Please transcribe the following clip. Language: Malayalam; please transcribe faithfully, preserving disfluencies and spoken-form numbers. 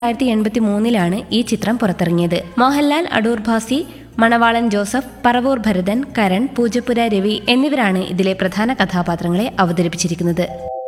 ആയിരത്തി എൺപത്തി മൂന്നിലാണ് ഈ ചിത്രം പുറത്തിറങ്ങിയത്. മോഹൻലാൽ, അടൂർ ഭാസി, മണവാളൻ ജോസഫ്, പറവൂർ ഭരതൻ, കരൺ, പൂജപ്പുര രവി എന്നിവരാണ് ഇതിലെ പ്രധാന കഥാപാത്രങ്ങളെ അവതരിപ്പിച്ചിരിക്കുന്നത്.